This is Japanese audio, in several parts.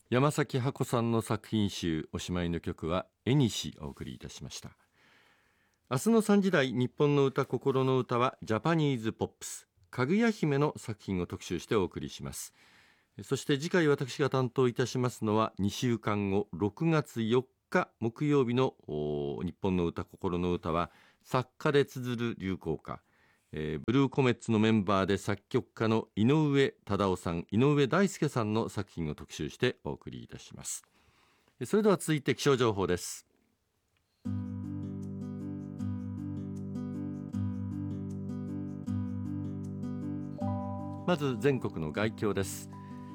山崎箱さんの作品集、おしまいの曲はえにしお送りいたしました。明日の3時台、日本の歌心の歌はジャパニーズポップス、かぐや姫の作品を特集してお送りします。そして次回私が担当いたしますのは2週間後6月4日木曜日の日本の歌心の歌は作家で綴る流行歌、ブルーコメッツのメンバーで作曲家の井上忠夫さん、井上大輔さんの作品を特集してお送りいたします。それでは続いて気象情報です。まず全国の概況です。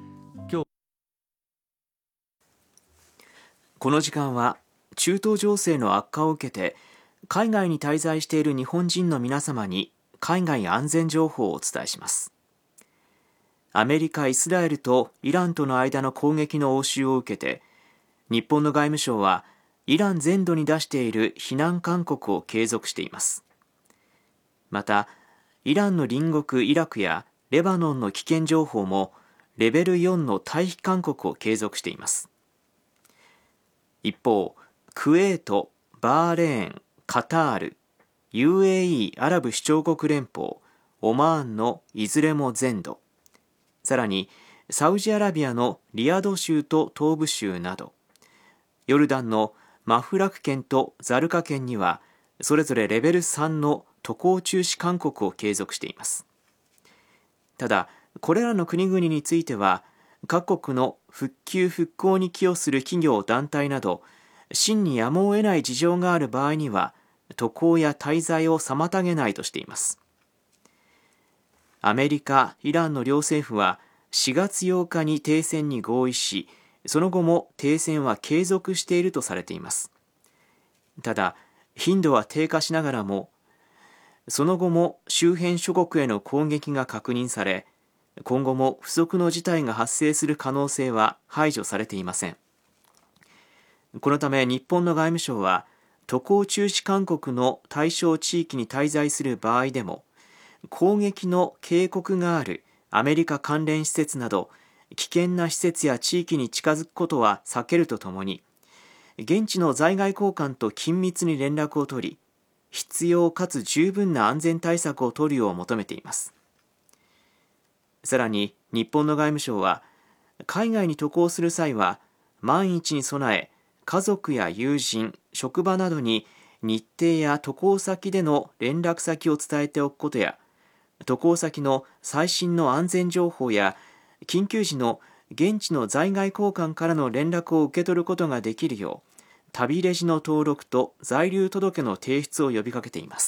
この時間は中東情勢の悪化を受けて海外に滞在している日本人の皆様に海外安全情報をお伝えします。アメリカ、イスラエルとイランとの間の攻撃の応酬を受けて日本の外務省はイラン全土に出している避難勧告を継続しています。またイランの隣国イラクやレバノンの危険情報もレベル4の退避勧告を継続しています。一方、クウェート、バーレーン、カタール、UAE アラブ首長国連邦、オマーンのいずれも全土、さらにサウジアラビアのリヤド州と東部州など、ヨルダンのマフラク県とザルカ県にはそれぞれレベル3の渡航中止勧告を継続しています。ただ、これらの国々については各国の復旧復興に寄与する企業団体など真にやむを得ない事情がある場合には渡航や滞在を妨げないとしています。アメリカ、イランの両政府は4月8日に停戦に合意し、その後も停戦は継続しているとされています。ただ頻度は低下しながらもその後も周辺諸国への攻撃が確認され、今後も不測の事態が発生する可能性は排除されていません。このため日本の外務省は渡航中止勧告の対象地域に滞在する場合でも攻撃の警告があるアメリカ関連施設など危険な施設や地域に近づくことは避けるとともに、現地の在外公館と緊密に連絡を取り、必要かつ十分な安全対策を取るよう求めています。さらに日本の外務省は海外に渡航する際は万一に備え家族や友人、職場などに日程や渡航先での連絡先を伝えておくことや、渡航先の最新の安全情報や緊急時の現地の在外公館からの連絡を受け取ることができるよう旅レジの登録と在留届の提出を呼びかけています。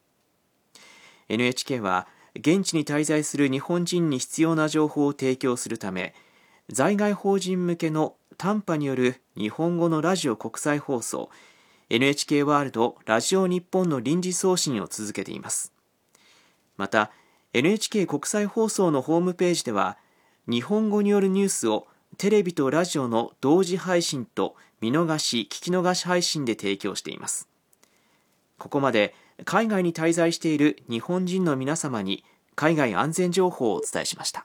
NHK は現地に滞在する日本人に必要な情報を提供するため、在外邦人向けの短波による日本語のラジオ国際放送 NHK ワールドラジオ日本の臨時送信を続けています。また NHK 国際放送のホームページでは日本語によるニュースをテレビとラジオの同時配信と見逃し・聞き逃し配信で提供しています。ここまで海外に滞在している日本人の皆様に海外安全情報をお伝えしました。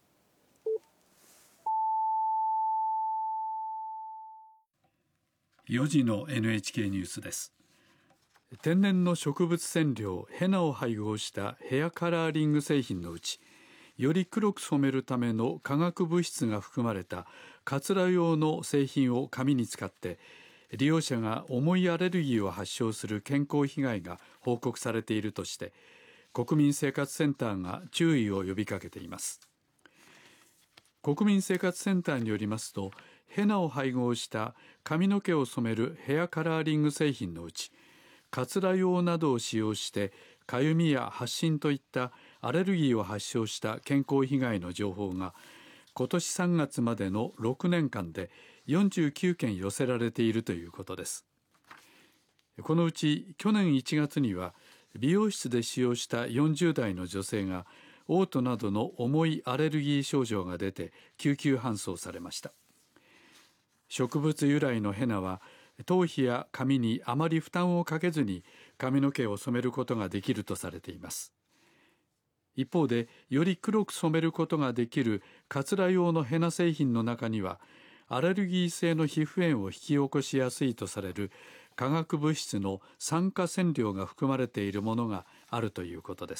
4時の NHK ニュースです。天然の植物染料ヘナを配合したヘアカラーリング製品のうち、より黒く染めるための化学物質が含まれたカツラ用の製品を髪に使って利用者が重いアレルギーを発症する健康被害が報告されているとして国民生活センターが注意を呼びかけています。国民生活センターによりますと、ヘナを配合した髪の毛を染めるヘアカラーリング製品のうち、カツラ用などを使用してかゆみや発疹といったアレルギーを発症した健康被害の情報が今年3月までの6年間で49件寄せられているということです。このうち去年1月には美容室で使用した40代の女性が嘔吐などの重いアレルギー症状が出て救急搬送されました。植物由来のヘナは頭皮や髪にあまり負担をかけずに髪の毛を染めることができるとされています。一方で、より黒く染めることができるカツラ用のヘナ製品の中にはアレルギー性の皮膚炎を引き起こしやすいとされる化学物質の酸化染料が含まれているものがあるということです。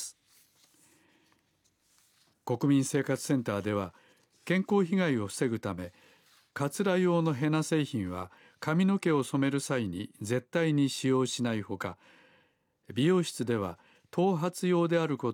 国民生活センターでは健康被害を防ぐため、カツラ用のヘナ製品は髪の毛を染める際に絶対に使用しないほか、美容室では頭髪用であるこ